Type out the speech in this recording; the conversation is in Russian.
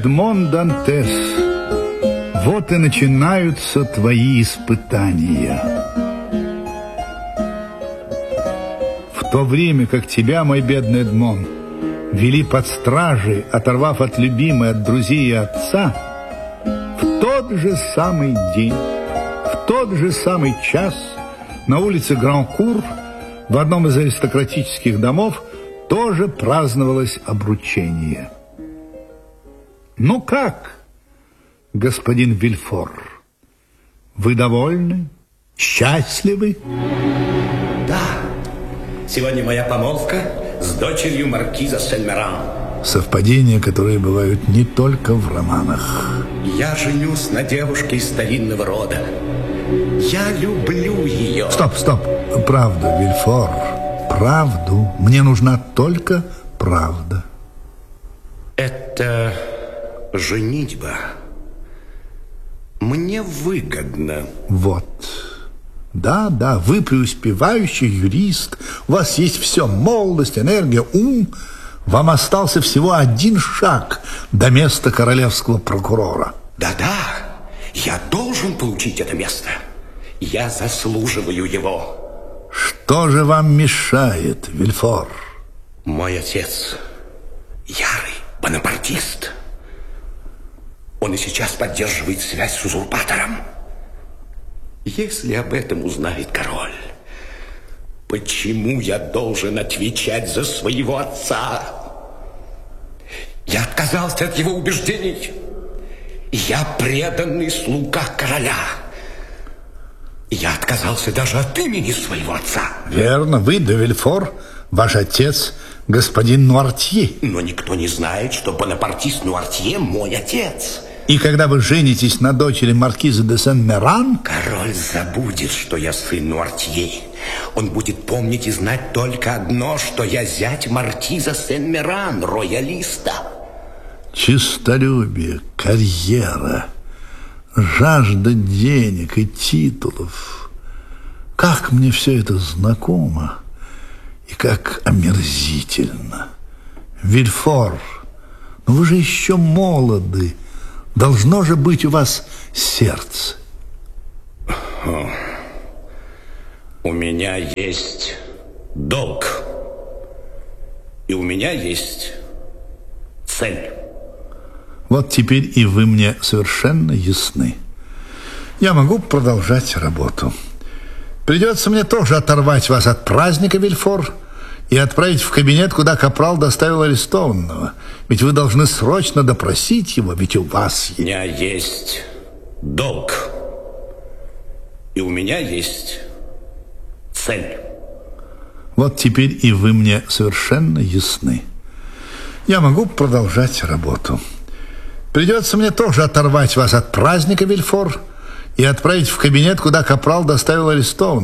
Эдмон Дантес, вот и начинаются твои испытания. В то время, как тебя, мой бедный Эдмон, вели под стражей, оторвав от любимой, от друзей и отца, в тот же самый день, в тот же самый час на улице Гран-Кур в одном из аристократических домов тоже праздновалось обручение. Ну как, господин Вильфор, вы довольны? Счастливы? Да. Сегодня моя помолвка с дочерью маркиза Сен-Меран. Совпадения, которые бывают не только в романах. Я женюсь на девушке из старинного рода. Я люблю ее. Стоп. Правда, Вильфор. Правду. Мне нужна только правда. Это женитьба мне выгодно. Вот. Да, вы преуспевающий юрист. У вас есть все: молодость, энергия, ум. Вам остался всего один шаг до места королевского прокурора. Да, я должен получить это место. Я заслуживаю его. Что же вам мешает, Вильфор? Мой отец ярый бонапартист. Он и сейчас поддерживает связь с узурпатором. Если об этом узнает король, почему я должен отвечать за своего отца? Я отказался от его убеждений. Я преданный слуга короля. Я отказался даже от имени своего отца. Верно, вы, де Вильфор, ваш отец, господин Нуартье. Но никто не знает, что бонапартист Нуартье мой отец. И когда вы женитесь на дочери маркиза де Сен-Меран... Король забудет, что я сын Нуартье. Он будет помнить и знать только одно, что я зять маркиза Сен-Меран, роялиста. Честолюбие, карьера, жажда денег и титулов. Как мне все это знакомо и как омерзительно. Вильфор, но вы же еще молоды. Должно же быть у вас сердце. У меня есть долг. И у меня есть цель. Вот теперь и вы мне совершенно ясны. Я могу продолжать работу. Придется мне тоже оторвать вас от праздника, Вильфор, и отправить в кабинет, куда капрал доставил арестованного. Ведь вы должны срочно допросить его, ведь у вас есть... У меня есть долг. И у меня есть цель. Вот теперь и вы мне совершенно ясны. Я могу продолжать работу. Придется мне тоже оторвать вас от праздника, Вильфор, и отправить в кабинет, куда капрал доставил арестованного.